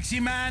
Máxima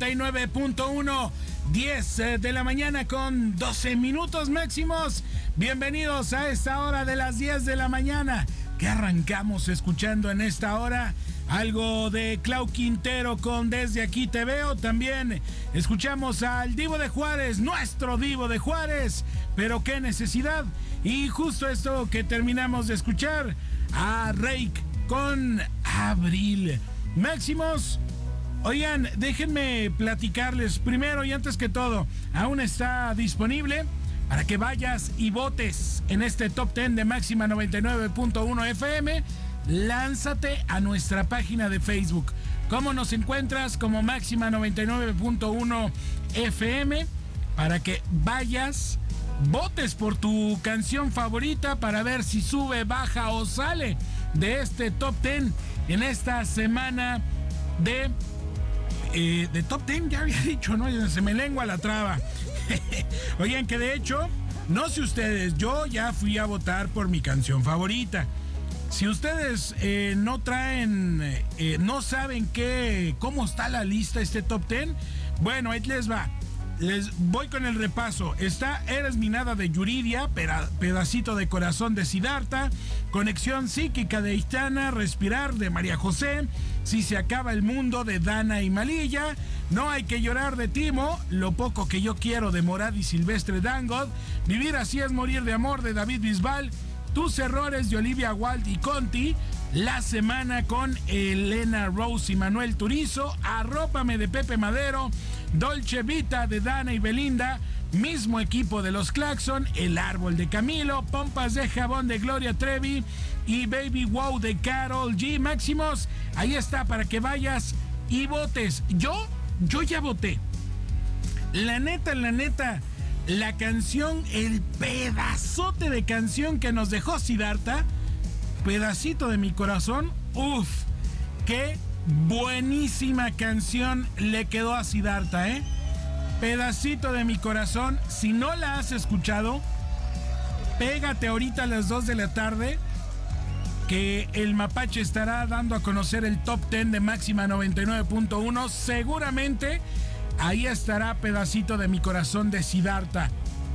99.1, 10 de la mañana con 12 minutos máximos. Bienvenidos a esta hora de las 10 de la mañana, que arrancamos escuchando en esta hora algo de Clau Quintero con Desde Aquí Te Veo. También escuchamos al Divo de Juárez, nuestro Divo de Juárez, pero qué necesidad. Y justo esto que terminamos de escuchar, a Reik con Abril. Máximos, oigan, déjenme platicarles primero y antes que todo, aún está disponible para que vayas y votes en este Top 10 de Máxima 99.1 FM. Lánzate a nuestra página de Facebook. ¿Cómo nos encuentras? Como Máxima 99.1 FM, para que vayas, votes por tu canción favorita para ver si sube, baja o sale de este Top 10 en esta semana de Top 10, ya había dicho, ¿no? Se me lengua la traba. Oigan, que de hecho, no sé ustedes, yo ya fui a votar por mi canción favorita. Si ustedes no traen, no saben cómo está la lista, este Top 10, bueno, ahí les va. Les voy con el repaso. Está Eres mi nada de Yuridia, Pedacito de corazón de Siddhartha, Conexión psíquica de Aitana, Respirar de María José, Si se acaba el mundo de Dana y Malilla, No hay que llorar de Timo, Lo poco que yo quiero de Morad y Silvestre Dangond, Vivir así es morir de amor de David Bisbal, Tus errores de Olivia Wilde y Conti, La semana con Elena Rose y Manuel Turizo, Arrópame de Pepe Madero, Dolce Vita de Dana y Belinda, Mismo equipo de los Claxon, El árbol de Camilo, Pompas de jabón de Gloria Trevi y Baby Wow de Karol G. Máximos, ahí está para que vayas y votes. Yo ya voté. La neta, la canción, el pedazote de canción que nos dejó Siddhartha, Pedacito de mi corazón, uff, qué buenísima canción le quedó a Siddhartha, Pedacito de mi corazón. Si no la has escuchado, pégate ahorita a las 2 de la tarde, que el Mapache estará dando a conocer el Top 10 de Máxima 99.1. Seguramente ahí estará Pedacito de mi corazón de Siddhartha.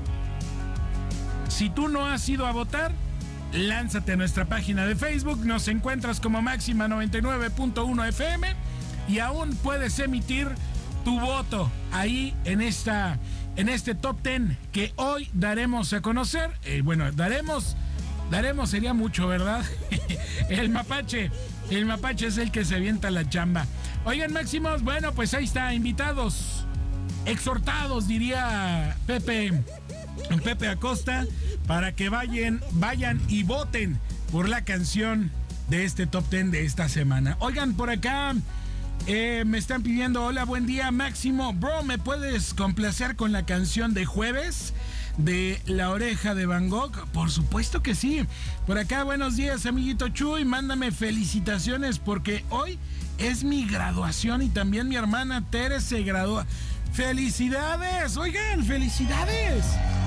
Si tú no has ido a votar, lánzate a nuestra página de Facebook. Nos encuentras como Máxima 99.1 FM y aún puedes emitir tu voto ahí en este Top 10 que hoy daremos a conocer. Daremos sería mucho, ¿verdad? El Mapache es el que se avienta la chamba. Oigan, Máximos, bueno, pues ahí está, invitados, exhortados, diría Pepe Acosta, para que vayan y voten por la canción de este Top 10 de esta semana. Oigan, por acá me están pidiendo, hola, buen día, Máximo. Bro, ¿me puedes complacer con la canción de Jueves de La Oreja de Van Gogh? Por supuesto que sí. Por acá, buenos días, amiguito Chuy, mándame felicitaciones porque hoy es mi graduación y también mi hermana Tere se gradúa. ¡Felicidades! Oigan, ¡felicidades!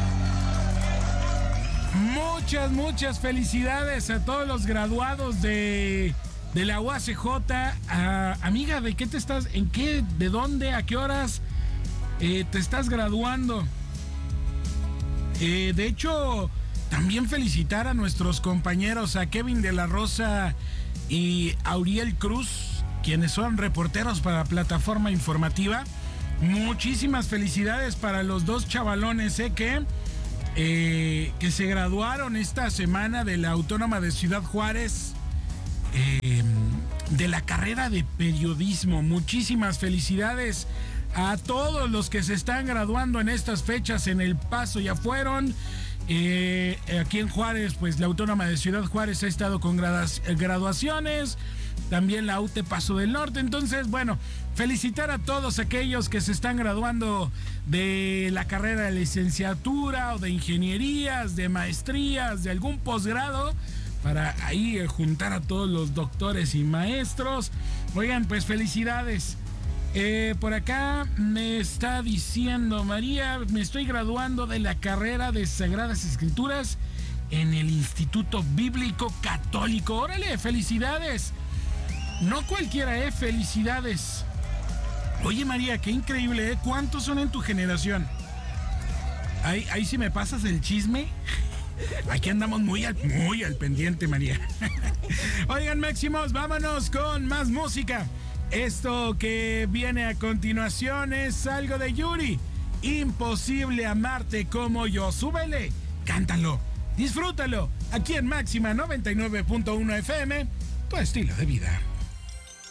Muchas felicidades a todos los graduados de la UACJ. Amiga, ¿de qué de dónde, a qué horas te estás graduando? De hecho, también felicitar a nuestros compañeros, a Kevin de la Rosa y Auriel Cruz, quienes son reporteros para Plataforma Informativa. Muchísimas felicidades para los dos chavalones que se graduaron esta semana de la Autónoma de Ciudad Juárez, de la carrera de periodismo. Muchísimas felicidades a todos los que se están graduando en estas fechas. En El Paso ya fueron. Aquí en Juárez, pues la Autónoma de Ciudad Juárez ha estado con graduaciones. También la UT Paso del Norte. Entonces, bueno, felicitar a todos aquellos que se están graduando de la carrera de licenciatura o de ingenierías, de maestrías, de algún posgrado, para ahí juntar a todos los doctores y maestros. Oigan, pues felicidades. Por acá me está diciendo María, me estoy graduando de la carrera de Sagradas Escrituras en el Instituto Bíblico Católico. ¡Órale! ¡Felicidades! No cualquiera, felicidades. Oye, María, qué increíble, ¿eh? ¿Cuántos son en tu generación? Ahí si me pasas el chisme. Aquí andamos muy al pendiente, María. Oigan, Máximos, vámonos con más música. Esto que viene a continuación es algo de Yuri. Imposible amarte como yo. Súbele, cántalo, disfrútalo. Aquí en Máxima 99.1 FM, tu estilo de vida.